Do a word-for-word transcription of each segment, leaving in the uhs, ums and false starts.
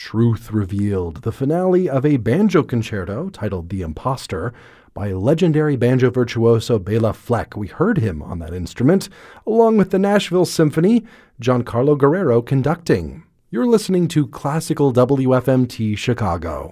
Truth Revealed, the finale of a banjo concerto titled The Imposter by legendary banjo virtuoso Bela Fleck. We heard him on that instrument, along with the Nashville Symphony, Giancarlo Guerrero conducting. You're listening to Classical W F M T Chicago.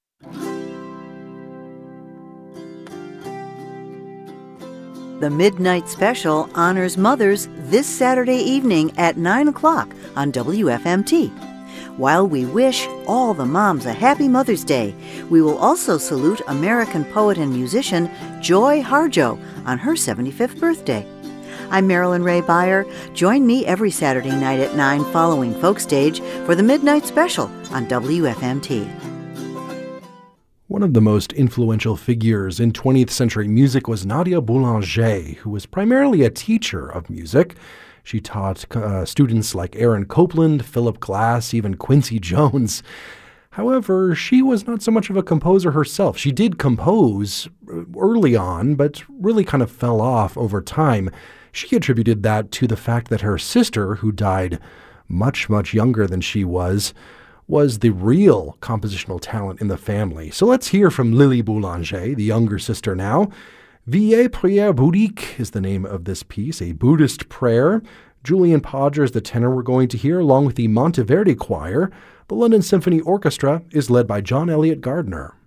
The Midnight Special honors mothers this Saturday evening at nine o'clock on W F M T. While we wish all the moms a happy Mother's Day, we will also salute American poet and musician Joy Harjo on her seventy-fifth birthday. I'm Marilyn Ray Beyer. Join me every Saturday night at nine following Folkstage for the Midnight Special on W F M T. One of the most influential figures in twentieth century music was Nadia Boulanger, who was primarily a teacher of music. She taught uh, students like Aaron Copland, Philip Glass, even Quincy Jones. However, she was not so much of a composer herself. She did compose early on, but really kind of fell off over time. She attributed that to the fact that her sister, who died much, much younger than she was, was the real compositional talent in the family. So let's hear from Lily Boulanger, the younger sister now. Vieille Prière Bouddhique is the name of this piece, a Buddhist prayer. Julian Podger is the tenor we're going to hear, along with the Monteverdi Choir. The London Symphony Orchestra is led by John Elliott Gardner.